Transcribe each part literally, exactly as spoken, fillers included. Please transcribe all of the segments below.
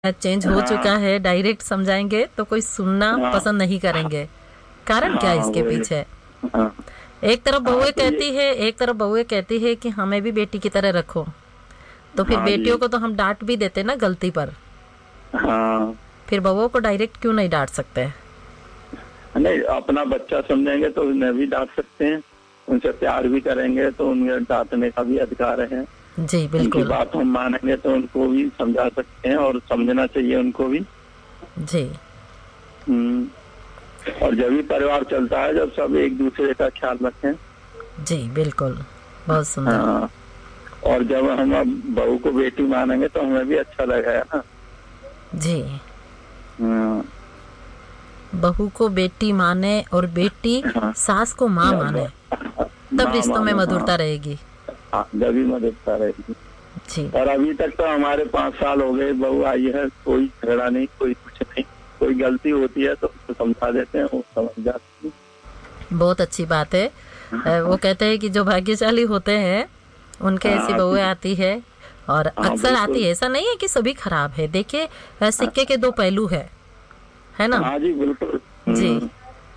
Change हो चुका हाँ है, डायरेक्ट समझाएंगे तो कोई सुनना हाँ पसंद नहीं करेंगे। कारण क्या हाँ इसके वही। पीछे? हाँ एक तरफ हाँ बहुएं तो ये। कहती है एक तरफ बहुएं कहती है कि हमें भी बेटी की तरह रखो, तो फिर हाँ बेटियों जी। को तो हम डांट भी देते ना गलती पर, हाँ फिर बहुओं को डायरेक्ट क्यों नहीं डांट सकते? नहीं, अपना बच्चा समझेंगे तो उन्हें भी डांट सकते हैं, उनसे प्यार भी करेंगे तो उन्हें डांटने का भी अधिकार है। जी उनकी बिल्कुल। बात हम मानेंगे तो उनको भी समझा सकते हैं और समझना चाहिए उनको भी। जी हम्म। और जब भी परिवार चलता है जब सब एक दूसरे का ख्याल रखें। जी बिल्कुल, बहुत सुंदर। हाँ। और जब हम अब बहू को बेटी मानेंगे तो हमें भी अच्छा लगेगा ना। जी, हाँ बहू को बेटी माने और बेटी हाँ। सास को माँ माने, तब माँ रिश्तों में माने, हाँ। मधुरता रहेगी। हाँ जब भी मदद रहेगी। जी और अभी तक तो हमारे पाँच साल हो गए, बहू आई है, कोई झगड़ा नहीं, कोई कुछ नहीं। कोई गलती होती है तो उसको समझा देते हैं, वो समझ जाती है। बहुत अच्छी बात है। अ, वो कहते हैं कि जो भाग्यशाली होते हैं उनके ऐसी हाँ बहुएं जी। आती है, और हाँ अक्सर आती बिल्कुल। है। ऐसा नहीं है कि सभी खराब है। देखिए, अ, सिक्के के दो पहलू है है ना? हाँ जी बिल्कुल। जी हम्म।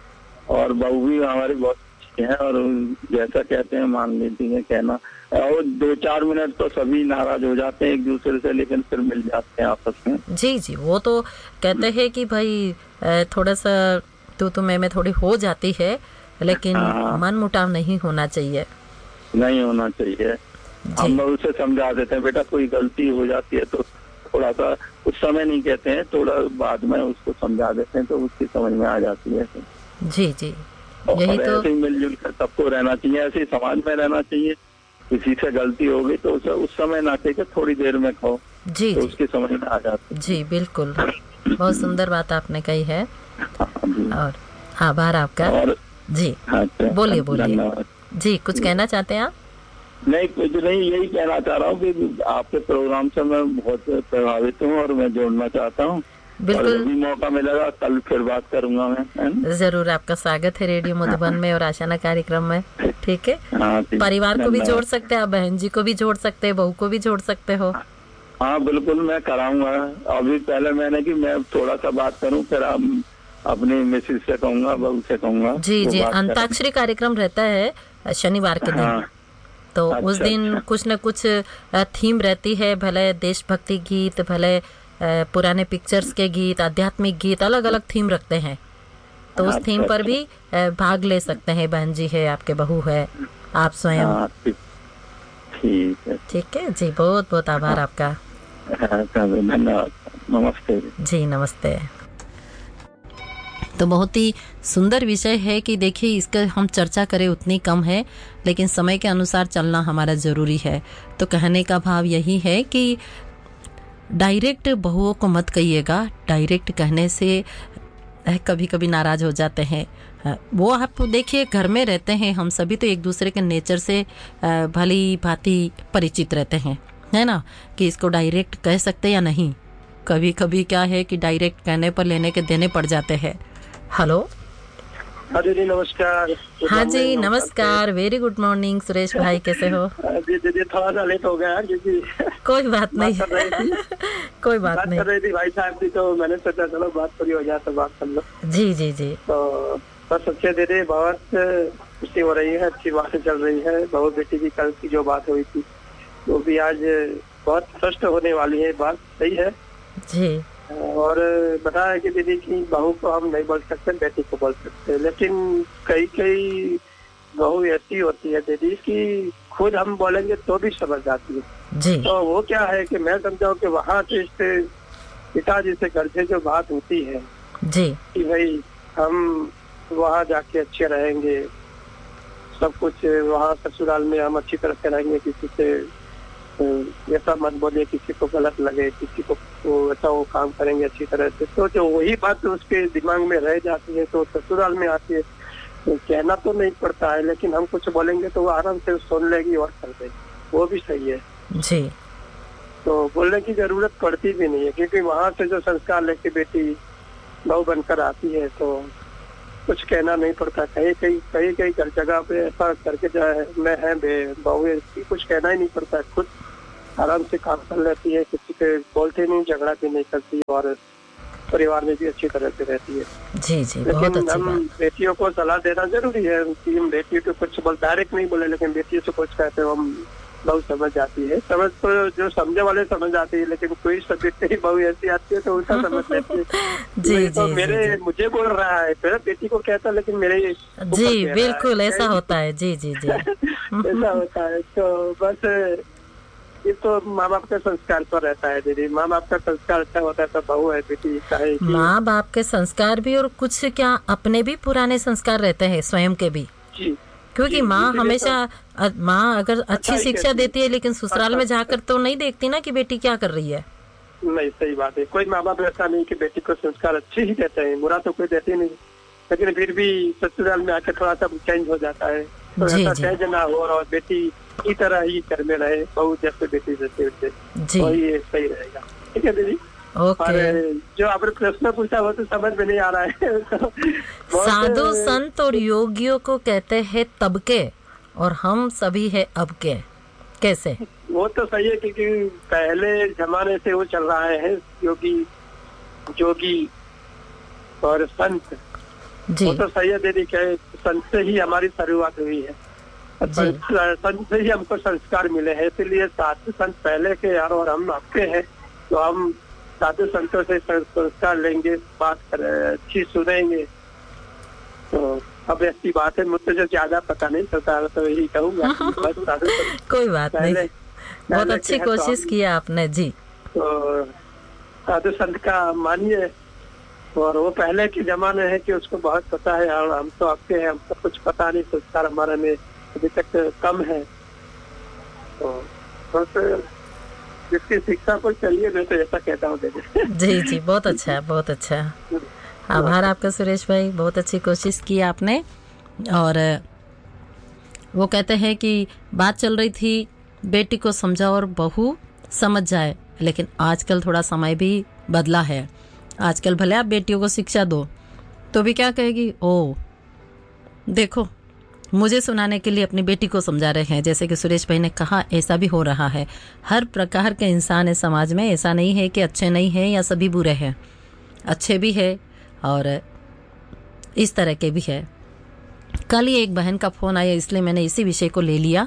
और बहू भी हमारी बहुत अच्छी है, और जैसा कहते हैं मान लेती है कहना। और दो चार मिनट तो सभी नाराज हो जाते हैं एक दूसरे से, लेकिन फिर मिल जाते हैं आपस में। जी जी, वो तो कहते हैं कि भाई अ, थोड़ा सा तू तो मैं में थोड़ी हो जाती है, लेकिन हाँ मन मुटाव नहीं होना चाहिए। नहीं होना चाहिए। जी हम उसे समझा देते हैं, बेटा कोई गलती हो जाती है तो थोड़ा सा उस समय नहीं कहते हैं, थोड़ा बाद में उसको समझा देते हैं तो उसकी समझ में आ जाती है। जी जी, यही और तो। ऐसे ही मिलजुल कर सबको रहना चाहिए, ऐसे ही समाज में रहना चाहिए। किसी से गलती हो गई तो उसे उस समय ना कह के थोड़ी देर में कहो जी तो जी उसकी समझ में आ जाती है। जी बिल्कुल, बहुत सुंदर बात आपने कही है। हाँ जी। और आभार आपका। और जी, हाँ अच्छा, बोलिए बोलिए। धन्यवाद। जी, कुछ कहना चाहते हैं आप? नहीं कुछ नहीं, यही कहना चाह रहा हूँ कि आपके प्रोग्राम से मैं बहुत प्रभावित हूँ और मैं जोड़ना चाहता हूँ। और जब बिल्कुल, भी मौका मिलेगा कल फिर बात करूंगा मैं, है ना? जरूर। आपका स्वागत है रेडियो मधुबन में और आशाना कार्यक्रम में। ठीक है, हाँ ठीक। परिवार को भी जोड़ धन्यवाद। सकते हैं आप, बहन जी को भी जोड़ सकते हैं, बहू को भी जोड़ सकते हो। हाँ बिल्कुल मैं कराऊंगा। अभी पहले मैंने कि मैं थोड़ा सा बात करूं, फिर हम अपनी मिसेज से कहूंगा, बहू से कहूंगा, जी वो जी, बात करेंगे। अंताक्षरी कार्यक्रम रहता है अ, शनिवार के दिन। हाँ तो उस अच्छा दिन अच्छा। कुछ न कुछ अ, थीम रहती है, भले देशभक्ति गीत, भले अ, पुराने पिक्चर्स के गीत, आध्यात्मिक गीत, अलग अलग थीम रखते हैं। तो उस अच्छा थीम पर अच्छा। भी अ, भाग ले सकते हैं। बहन जी है, आपके बहू है, आप स्वयं। हाँ ठीक। ठीक है। ठीक है जी, बहुत बहुत आभार हाँ आपका। हाँ, चलो, धन्यवाद। नमस्ते। जी नमस्ते। तो बहुत ही सुंदर विषय है कि देखिए, इसका हम चर्चा करें उतनी कम है, लेकिन समय के अनुसार चलना हमारा ज़रूरी है। तो कहने का भाव यही है कि डायरेक्ट बहुओं को मत कहिएगा। डायरेक्ट कहने से कभी कभी नाराज हो जाते हैं। अ, वो आप देखिए, घर में रहते हैं हम सभी, तो एक दूसरे के नेचर से अ, भली भांति परिचित रहते हैं, है ना? कि इसको डायरेक्ट कह सकते या नहीं। कभी कभी क्या है कि डायरेक्ट कहने पर लेने के देने पड़ जाते हैं। हेलो। हाँ दीदी नमस्कार, गुड हाँ जी मॉर्निंग, नमस्ते। नमस्कार, वेरी गुड मॉर्निंग। सुरेश भाई कैसे हो? जी दीदी थोड़ा सा लेट हो गया क्योंकि कोई बात बात नहीं। कर रही थी कोई बात बात नहीं। कर रही थी भाई साहब की, तो मैंने सोचा चलो बात पूरी हो जाए तो बात कर लो। जी जी जी तो बस अच्छे दीदी, बहुत खुशी हो रही है, अच्छी बातें चल रही है। बहू बेटी की कल की जो बात हुई थी वो भी आज बहुत स्पष्ट होने वाली है। बात सही है। जी और बता है कि दीदी की बहू को हम नहीं बोल सकते, बेटी को बोल सकते, लेकिन कई कई बहू ऐसी होती है दीदी कि खुद हम बोलेंगे तो भी समझ जाती है। जी तो वो क्या है कि मैं समझाऊं कि वहाँ से इससे पिताजी से घर से जो बात होती है जी कि भाई हम वहाँ जाके अच्छे रहेंगे, सब कुछ वहाँ ससुराल में हम अच्छी तरह से रहेंगे, किसी से ऐसा मत बोलिए, किसी को गलत लगे, किसी को वो ऐसा वो काम करेंगे अच्छी तरह से। तो जो वही बात उसके दिमाग में रह जाती है तो ससुराल में आती है तो कहना तो नहीं पड़ता है, लेकिन हम कुछ बोलेंगे तो वो आराम से सुन लेगी और कर देगी, वो भी सही है। जी तो बोलने की जरूरत पड़ती भी नहीं है, क्योंकि वहाँ से जो संस्कार लेके बेटी बहू बनकर आती है तो कुछ कहना नहीं पड़ता। कहीं कहीं कहीं कहीं हर जगह पे ऐसा करके जाए मैं है बहू है, कुछ कहना ही नहीं पड़ता है, खुद आराम से काम कर लेती है, किसी के बोलते नहीं, झगड़ा भी नहीं करती और परिवार में भी अच्छी तरह से रहती है। जी जी, बहुत लेकिन अच्छी हम बात। बेटियों को सलाह देना जरूरी है कि हम बेटियों को कुछ बोल डायरेक्ट नहीं बोले, लेकिन बेटियों से कुछ कहते हो हम बहुत समझ जाती है। समझ तो जो समझे वाले समझ आती है, लेकिन कोई सब्जेक्ट ही बहु ऐसी आती है तो उल्टा समझ लेती है। जी तो जी मेरे जी जी मुझे बोल रहा है, मेरा बेटी को कहता है, लेकिन मेरे ऊपर जी, कह रहा है। बिल्कुल ऐसा होता है। जी जी जी ऐसा होता है। तो बस ये तो माँ बाप के संस्कार पर रहता है दीदी। माँ बाप का संस्कार अच्छा होता है तो बहू है बेटी चाहे कि माँ बाप के संस्कार भी और कुछ क्या अपने भी पुराने संस्कार रहते हैं स्वयं के भी, जी क्योंकि जी, माँ इसीलिए हमेशा अ- माँ अगर अच्छी ही शिक्षा कहती है। देती है लेकिन ससुराल में जाकर तो नहीं देखती ना कि बेटी क्या कर रही है। नहीं, सही बात है। कोई माँ बाप ऐसा नहीं कि बेटी को संस्कार अच्छे ही देते हैं, बुरा तो कोई देते नहीं, लेकिन फिर भी ससुराल में आकर थोड़ा सा चेंज हो जाता है। तो जी, ऐसा जी। चेंज ना हो और बेटी की तरह ही घर में रहे, बहू जैसे बेटी जैसे उसे, जी, वही सही रहेगा। ठीक है दीदी। और ओके। जो आपने प्रश्न पूछा वो तो समझ में नहीं आ रहा है। तो बहुत- साधु संत और योगियों को कहते हैं तबके और हम सभी है अब के, कैसे? वो तो सही है, क्योंकि पहले जमाने से वो चल रहा है, योगी जोगी और संत। जी वो तो सही है दीदी, क्या संत से ही हमारी शुरुआत हुई है, जी संत से ही हमको संस्कार मिले हैं। इसलिए साधु संत पहले के यार और हम आपके हैं, तो हम साधु संतों से संस्कार लेंगे, बात करें, अच्छी सुनेंगे। तो अब ऐसी बात है, मुझसे जो ज्यादा पता नहीं चलता तो यही कहूँगा कि बस साधु संत कोई बात नहीं, पहले बहुत पहले अच्छी के हैं तो कोशिश हम- की आपने। जी तो साधु संत का मानिए, और वो पहले के जमाने है कि उसको बहुत पता है, और हम तो आपके हैं, हमको कुछ पता नहीं, संस्कार हमारे में अभी तक कम है। तो बस जिसकी शिक्षा पर चलिए, मैं तो ऐसा कहता हूँ दीदी। जी जी, बहुत अच्छा, बहुत अच्छा। आभार आपका सुरेश भाई, बहुत अच्छी कोशिश की आपने। और वो कहते हैं कि बात चल रही थी बेटी को समझाओ और बहू समझ जाए, लेकिन आजकल थोड़ा समय भी बदला है। आजकल भले आप बेटियों को शिक्षा दो तो भी क्या कहेगी, ओ देखो मुझे सुनाने के लिए अपनी बेटी को समझा रहे हैं। जैसे कि सुरेश भाई ने कहा, ऐसा भी हो रहा है। हर प्रकार के इंसान है समाज में, ऐसा नहीं है कि अच्छे नहीं हैं या सभी बुरे हैं, अच्छे भी है और इस तरह के भी है। कल ही एक बहन का फोन आया, इसलिए मैंने इसी विषय को ले लिया।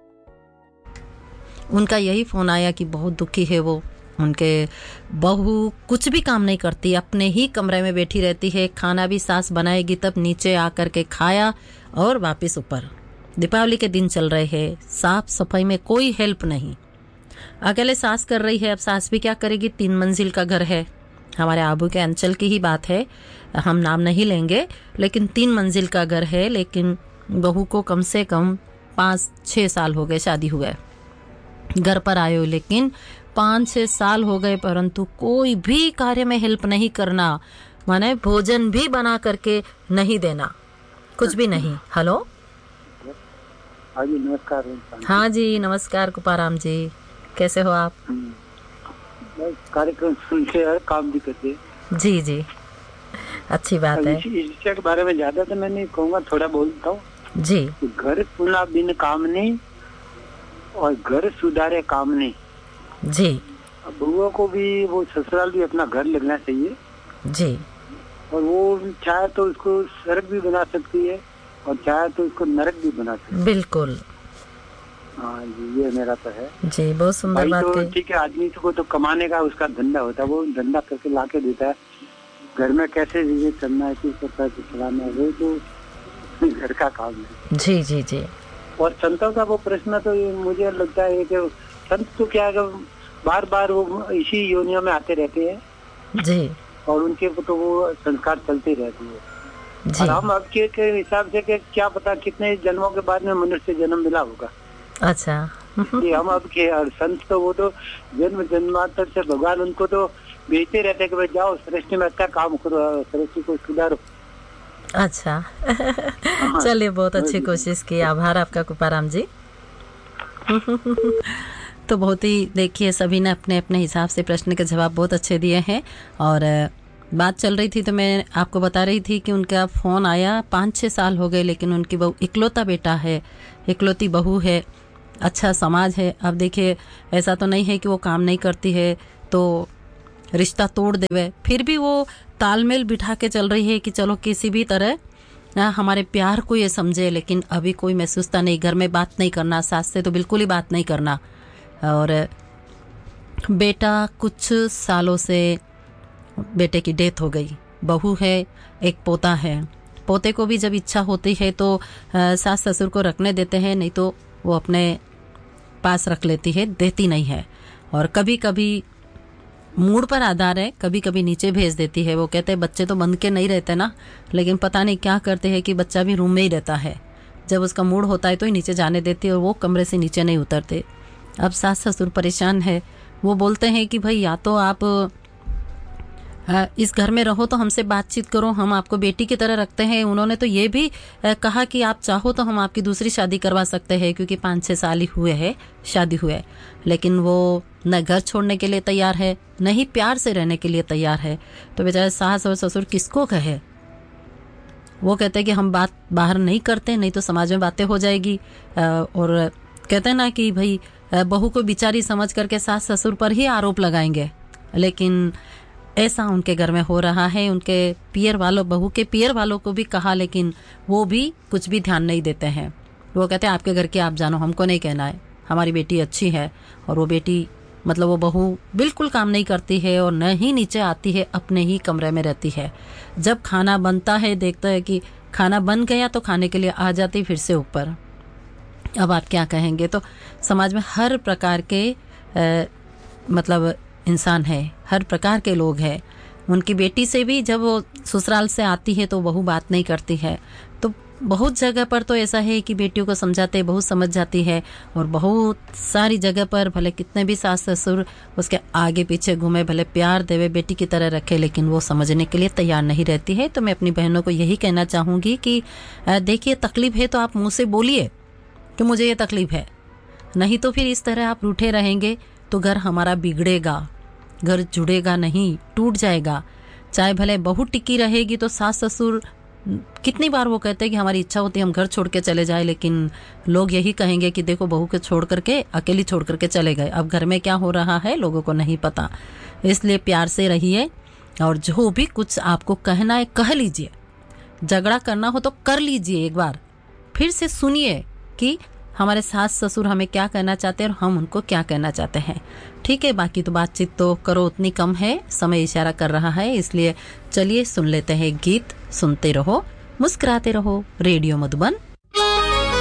उनका यही फोन आया कि बहुत दुखी है वो, उनके बहू कुछ भी काम नहीं करती, अपने ही कमरे में बैठी रहती है, खाना भी सास बनाएगी तब नीचे आकर के खाया और वापस ऊपर। दीपावली के दिन चल रहे हैं, साफ सफाई में कोई हेल्प नहीं, अकेले सास कर रही है। अब सास भी क्या करेगी, तीन मंजिल का घर है, हमारे आबू के अंचल की ही बात है, हम नाम नहीं लेंगे, लेकिन तीन मंजिल का घर है। लेकिन बहू को कम से कम पाँच छः साल हो गए शादी हुए, घर पर आए हो, लेकिन पाँच छः साल हो गए, परंतु कोई भी कार्य में हेल्प नहीं करना, माने भोजन भी बना करके नहीं देना, कुछ भी नहीं। हेलो, हाँ जी नमस्कार। हाँ जी नमस्कार कुपाराम जी, कैसे हो आप? कार्यक्रम सुनते हैं, काम भी करते हैं। जी जी, अच्छी बात है। इस विषय के बारे में ज्यादा तो मैं नहीं कहूँगा, थोड़ा बोलता हूँ जी। घर सुना बिन काम नहीं और घर सुधारे काम नहीं। जी बउआ को भी वो ससुराल भी अपना घर लगना चाहिए जी, और वो चाहे तो उसको स्वर्ग भी बना सकती है और चाहे तो उसको नरक भी बना सकती है। बिल्कुल। हाँ जी, ये मेरा तो है जी, बहुत सुंदर भाई। बात तो कही। ठीक है, आदमी को तो कमाने का उसका धंधा होता है, वो धंधा करके ला के देता है। घर में कैसे विवेक करना है, किस प्रकार से चलाना है, वो तो घर का काम है। जी जी जी, और संतों का वो प्रश्न तो मुझे लगता है कि संत तो क्या बार बार वो इसी योनियों में आते रहते हैं जी और उनके तो वो संस्कार चलते रहते हैं। जी, और हम अब के, के हिसाब से कि क्या पता कितने जन्मों के बाद में मनुष्य जन्म मिला होगा। अच्छा। ये हम अब के, और संत तो वो तो जन्म जन्मांतर से भगवान उनको तो भेजते रहते हैं कि भाई जाओ सृष्टि में अच्छा काम करो, सृष्टि को सुधारो। अच्छा चलिए, बहुत अच्छी कोशिश की, आभार आपका कुपाराम जी। तो बहुत ही, देखिए सभी ने अपने अपने हिसाब से प्रश्न के जवाब बहुत अच्छे दिए हैं। और बात चल रही थी तो मैं आपको बता रही थी कि उनका फ़ोन आया, पाँच छः साल हो गए, लेकिन उनकी बहू इकलौता बेटा है, इकलौती बहू है, अच्छा समाज है। अब देखिए ऐसा तो नहीं है कि वो काम नहीं करती है तो रिश्ता तोड़ देवे, फिर भी वो तालमेल बिठा के चल रही है कि चलो किसी भी तरह ना हमारे प्यार को ये समझे। लेकिन अभी कोई महसूसता नहीं, घर में बात नहीं करना, सास से तो बिल्कुल ही बात नहीं करना। और बेटा कुछ सालों से बेटे की डेथ हो गई, बहू है, एक पोता है। पोते को भी जब इच्छा होती है तो सास ससुर को रखने देते हैं, नहीं तो वो अपने पास रख लेती है, देती नहीं है। और कभी कभी मूड पर आधार है, कभी कभी नीचे भेज देती है। वो कहते हैं बच्चे तो बंद के नहीं रहते ना, लेकिन पता नहीं क्या करते हैं कि बच्चा भी रूम में ही रहता है। जब उसका मूड होता है तो ही नीचे जाने देती है और वो कमरे से नीचे नहीं उतरते। अब सास ससुर परेशान है, वो बोलते हैं कि भाई या तो आप इस घर में रहो तो हमसे बातचीत करो, हम आपको बेटी की तरह रखते हैं। उन्होंने तो ये भी कहा कि आप चाहो तो हम आपकी दूसरी शादी करवा सकते हैं, क्योंकि पाँच छः साल ही हुए हैं शादी हुए। लेकिन वो न घर छोड़ने के लिए तैयार है, न ही प्यार से रहने के लिए तैयार है। तो बेचारे सास और ससुर किसको कहे। वो कहते हैं कि हम बात बाहर नहीं करते, नहीं तो समाज में बातें हो जाएगी। और कहते हैं ना कि भाई बहू को बिचारी समझ करके सास ससुर पर ही आरोप लगाएंगे। लेकिन ऐसा उनके घर में हो रहा है। उनके पियर वालों, बहू के पियर वालों को भी कहा, लेकिन वो भी कुछ भी ध्यान नहीं देते हैं। वो कहते हैं आपके घर के आप जानो, हमको नहीं कहना है, हमारी बेटी अच्छी है। और वो बेटी मतलब वो बहू बिल्कुल काम नहीं करती है और न ही नीचे आती है, अपने ही कमरे में रहती है। जब खाना बनता है देखता है कि खाना बन गया तो खाने के लिए आ जाती फिर से ऊपर। अब आप क्या कहेंगे। तो समाज में हर प्रकार के आ, मतलब इंसान है, हर प्रकार के लोग हैं। उनकी बेटी से भी जब वो ससुराल से आती है तो बहू बात नहीं करती है। तो बहुत जगह पर तो ऐसा है कि बेटियों को समझाते बहू समझ जाती है, और बहुत सारी जगह पर भले कितने भी सास ससुर उसके आगे पीछे घूमे, भले प्यार देवे, बेटी की तरह रखे, लेकिन वो समझने के लिए तैयार नहीं रहती है। तो मैं अपनी बहनों को यही कहना चाहूँगी कि देखिए तकलीफ है तो आप मुँह से बोलिए कि मुझे ये तकलीफ है, नहीं तो फिर इस तरह आप रूठे रहेंगे तो घर हमारा बिगड़ेगा, घर जुड़ेगा नहीं, टूट जाएगा। चाहे भले बहू टिकी रहेगी तो सास ससुर कितनी बार वो कहते हैं कि हमारी इच्छा होती है हम घर छोड़ के चले जाए, लेकिन लोग यही कहेंगे कि देखो बहू के छोड़ करके अकेली छोड़ करके चले गए। अब घर में क्या हो रहा है लोगों को नहीं पता। इसलिए प्यार से रहिए और जो भी कुछ आपको कहना है कह लीजिए। झगड़ा करना हो तो कर लीजिए, एक बार फिर से सुनिए कि हमारे सास ससुर हमें क्या कहना चाहते हैं और हम उनको क्या कहना चाहते हैं। ठीक है, बाकी तो बातचीत तो करो उतनी कम है, समय इशारा कर रहा है। इसलिए चलिए सुन लेते हैं गीत। सुनते रहो, मुस्कुराते रहो। रेडियो मधुबन